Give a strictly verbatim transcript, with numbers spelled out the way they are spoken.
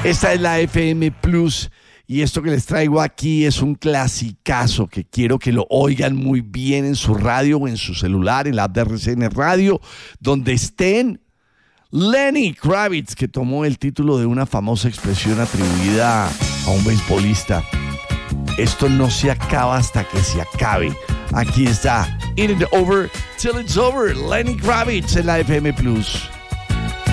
Esta es la F M Plus y esto que les traigo aquí es un clasicazo que quiero que lo oigan muy bien en su radio o en su celular, en la app de R C N Radio, donde estén. Lenny Kravitz, que tomó el título de una famosa expresión atribuida a un beisbolista. Esto no se acaba hasta que se acabe. Aquí está, It Ain't Over Till It's Over, Lenny Kravitz en la F M Plus.